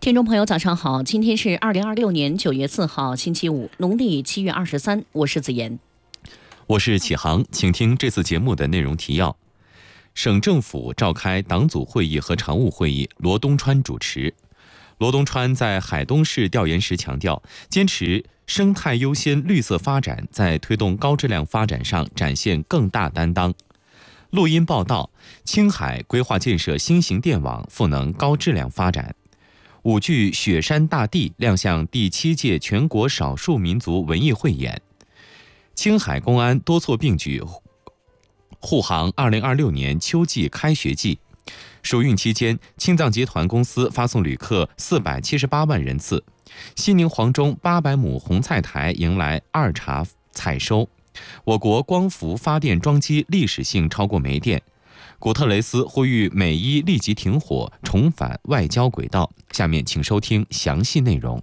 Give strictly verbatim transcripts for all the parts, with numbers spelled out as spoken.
听众朋友，早上好！今天是二零二六年九月四号，星期五，农历七月二十三。我是子妍， 我是启航，请听这次节目的内容提要：省政府召开党组会议和常务会议，罗东川主持。罗东川在海东市调研时强调，坚持生态优先、绿色发展，在推动高质量发展上展现更大担当。录音报道：青海规划建设新型电网，赋能高质量发展。舞剧《雪山大地》亮相第七届全国少数民族文艺汇演。青海公安多措并举，护航二零二六年秋季开学季。暑运期间，青藏集团公司发送旅客四百七十八万人次。西宁黄忠八百亩红菜台迎来二茬采收。我国光伏发电装机历史性超过煤电。古特雷斯呼吁美伊立即停火，重返外交轨道。下面请收听详细内容。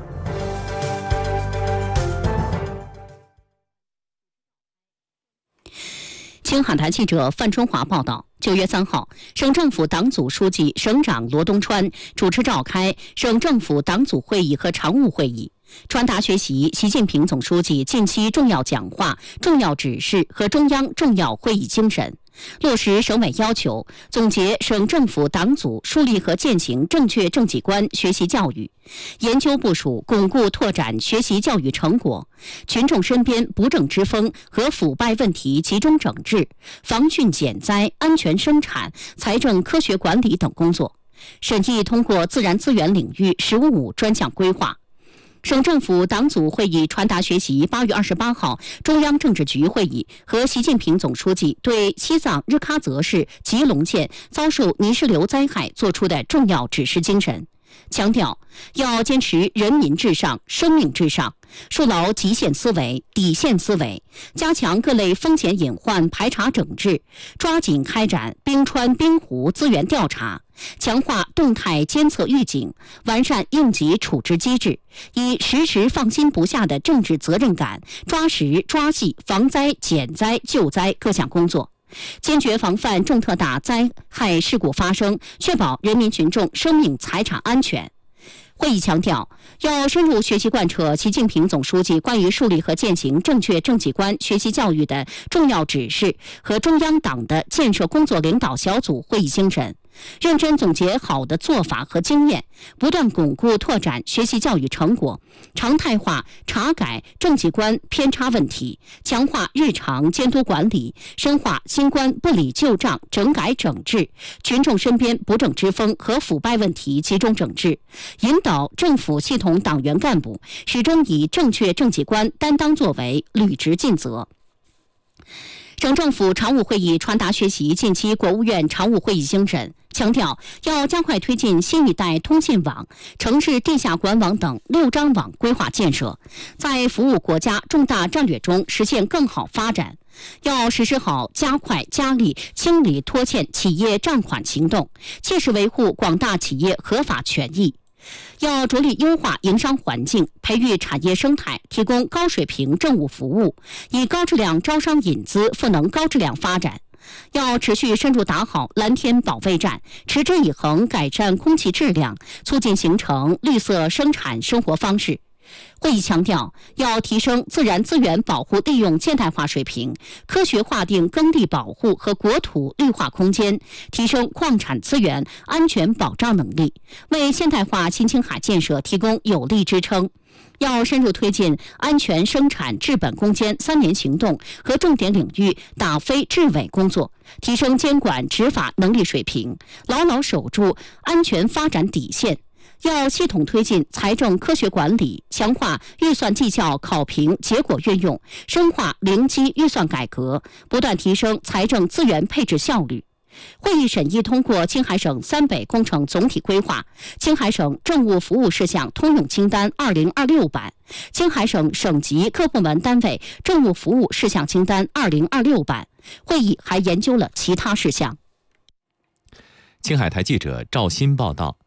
青海台记者范春华报道，九月三号，省政府党组书记、省长罗东川主持召开省政府党组会议和常务会议，传达学习习近平总书记近期重要讲话、重要指示和中央重要会议精神，落实省委要求，总结省政府党组树立和践行正确政绩观学习教育，研究部署巩固拓展学习教育成果，群众身边不正之风和腐败问题集中整治，防汛减灾、安全生产、财政科学管理等工作。审议通过自然资源领域“十五五”专项规划。省政府党组会议传达学习八月二十八号中央政治局会议和习近平总书记对西藏日喀则市吉隆县遭受泥石流灾害作出的重要指示精神，强调要坚持人民至上、生命至上，树牢极限思维、底线思维，加强各类风险隐患排查整治，抓紧开展冰川冰湖资源调查，强化动态监测预警，完善应急处置机制，以时时放心不下的政治责任感，抓实抓细防灾减灾救灾各项工作，坚决防范重特大灾害事故发生，确保人民群众生命财产安全。会议强调，要深入学习贯彻习近平总书记关于树立和践行正确政绩观学习教育的重要指示和中央党的建设工作领导小组会议精神，认真总结好的做法和经验，不断巩固拓展学习教育成果，常态化查改政绩观偏差问题，强化日常监督管理，深化新冠不理旧账整改整治，群众身边不正之风和腐败问题集中整治，引导政府系统党员干部始终以正确政绩观担当作为，履职尽责。省政府常务会议传达学习近期国务院常务会议精神，强调要加快推进新一代通信网、城市地下管网等六张网规划建设，在服务国家重大战略中实现更好发展。要实施好加快加力清理拖欠企业账款行动，切实维护广大企业合法权益。要着力优化营商环境，培育产业生态，提供高水平政务服务，以高质量招商引资，赋能高质量发展。要持续深入打好蓝天保卫战，持之以恒改善空气质量，促进形成绿色生产生活方式。会议强调，要提升自然资源保护利用现代化水平，科学划定耕地保护和国土绿化空间，提升矿产资源安全保障能力，为现代化新青海建设提供有力支撑。要深入推进安全生产治本攻坚三年行动和重点领域打非治伪工作，提升监管执法能力水平，牢牢守住安全发展底线。要系统推进财政科学管理，强化预算绩效考评结果运用，深化零基预算改革，不断提升财政资源配置效率。会议审议通过青海省三北工程总体规划、青海省政务服务事项通用清单二零二六版、青海省省级各部门单位政务服务事项清单二零二六版。会议还研究了其他事项。 青海台记者赵鑫报道。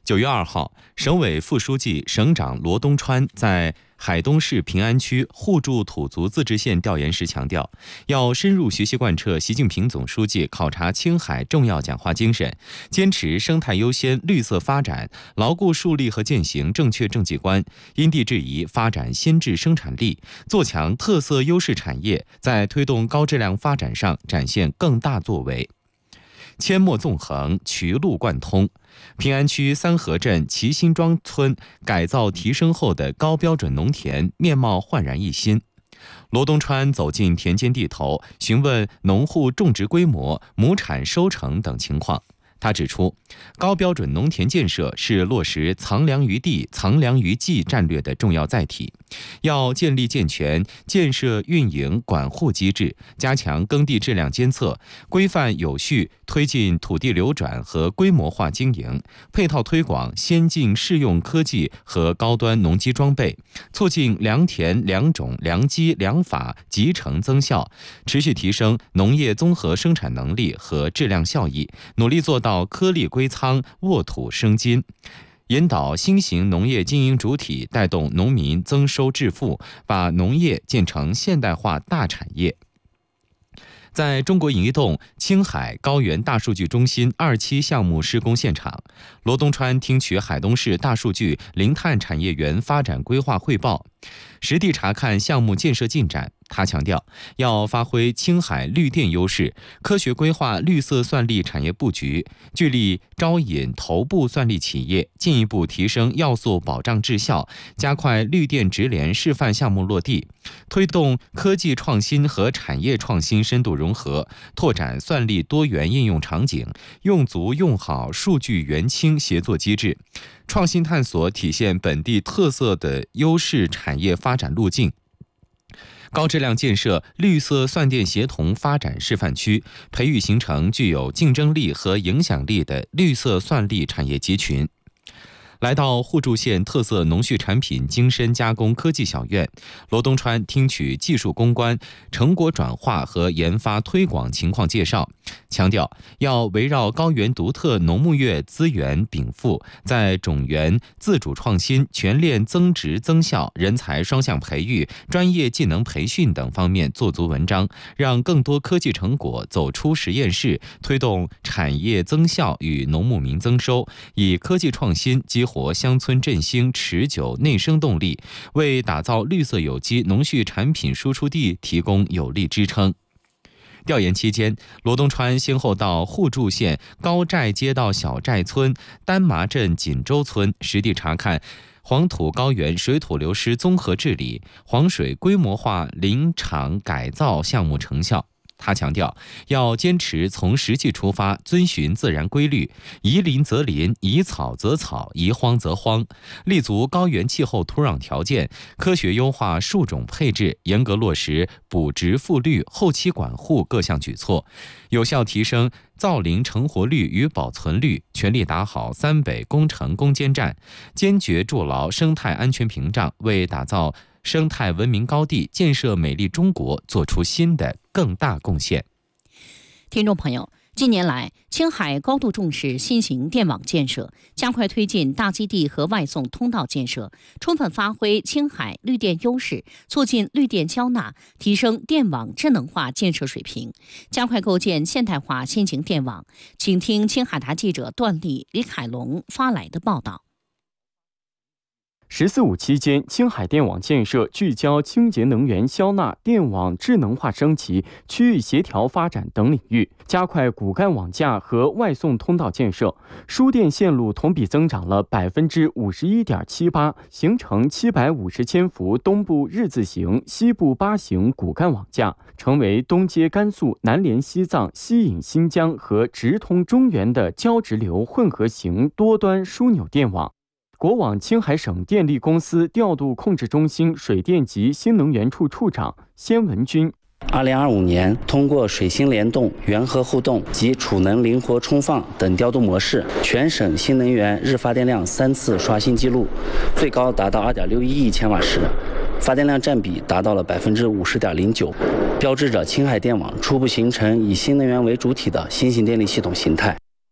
九月二号，省委副书记、省长罗东川在海东市平安区互助土族自治县调研时强调，要深入学习贯彻习近平总书记考察青海重要讲话精神，坚持生态优先、绿色发展，牢固树立和践行正确政绩观，因地制宜发展先质生产力，做强特色优势产业，在推动高质量发展上展现更大作为。阡陌纵横，渠路贯通。平安区三河镇齐辛庄村改造提升后的高标准农田面貌焕然一新。罗东川走进田间地头，询问农户种植规模、亩产收成等情况。他指出，高标准农田建设是落实藏粮于地、藏粮于技战略的重要载体，要建立健全建设、运营、管护机制，加强耕地质量监测，规范有序推进土地流转和规模化经营，配套推广先进适用科技和高端农机装备，促进良田、良种、良机、良法集成增效，持续提升农业综合生产能力和质量效益，努力做到颗粒归仓、沃土生金，引导新型农业经营主体带动农民增收致富，把农业建成现代化大产业。在中国移动青海高原大数据中心二期项目施工现场，罗东川听取海东市大数据零碳产业园发展规划汇报，实地查看项目建设进展。他强调，要发挥青海绿电优势，科学规划绿色算力产业布局，聚力招引头部算力企业，进一步提升要素保障质效，加快绿电直联示范项目落地，推动科技创新和产业创新深度融合，拓展算力多元应用场景，用足用好数据元氢协作机制，创新探索体现本地特色的优势产业发展路径。高质量建设绿色算电协同发展示范区，培育形成具有竞争力和影响力的绿色算力产业集群。来到互助县特色农畜产品精深加工科技小院，罗东川听取技术攻关、成果转化和研发推广情况介绍，强调要围绕高原独特农牧业资源禀赋，在种源自主创新、全链增值增效、人才双向培育、专业技能培训等方面做足文章，让更多科技成果走出实验室，推动产业增效与农牧民增收，以科技创新激活乡村振兴持久内生动力，为打造绿色有机农畜产品输出地提供有力支撑。调研期间，罗东川先后到互助县高寨街道小寨村、丹麻镇锦州村实地查看黄土高原水土流失综合治理、黄水规模化林场改造项目成效。他强调，要坚持从实际出发，遵循自然规律，宜林则林，宜草则草，宜荒则荒，立足高原气候土壤条件，科学优化树种配置，严格落实补植复绿、后期管护各项举措，有效提升造林成活率与保存率，全力打好三北工程攻坚战，坚决筑牢生态安全屏障，为打造生态文明高地、建设美丽中国做出新的更大贡献。 听众朋友，近年来，青海高度重视新型电网建设，加快推进大基地和外送通道建设，充分发挥青海绿电优势，促进绿电交纳，提升电网智能化建设水平，加快构建现代化新型电网。请听青海台记者段丽、李凯龙发来的报道。 十四五期间，青海电网建设聚焦清洁能源消纳、电网智能化升级、区域协调发展等领域，加快骨干网架和外送通道建设，输电线路同比增长了百分之五十一点七八，形成七百五十千伏东部日字形、西部八型骨干网架，成为东接甘肃、南连西藏、西引新疆和直通中原的交直流混合型多端枢纽电网。国网青海省电力公司调度控制中心水电及新能源处处长先文军。 二零二五年，通过水新联动、源核互动及储能灵活充放等调度模式，全省新能源日发电量三次刷新纪录，最高达到二点六一亿千瓦时，发电量占比达到了百分之五十点零九，标志着青海电网初步形成以新能源为主体的新型电力系统形态。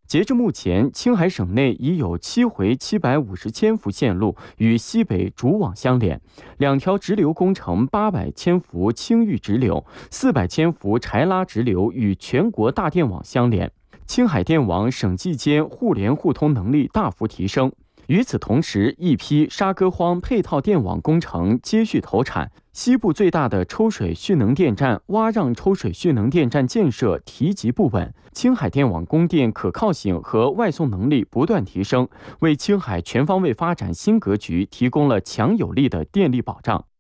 截至目前，青海省内已有七回七百五十千伏线路与西北主网相连，两条直流工程八百千伏青玉直流、四百千伏柴拉直流与全国大电网相连，青海电网省际间互联互通能力大幅提升。与此同时，一批沙戈荒配套电网工程接续投产，西部最大的抽水蓄能电站洼让抽水蓄能电站建设提及不稳，青海电网供电可靠性和外送能力不断提升，为青海全方位发展新格局提供了强有力的电力保障。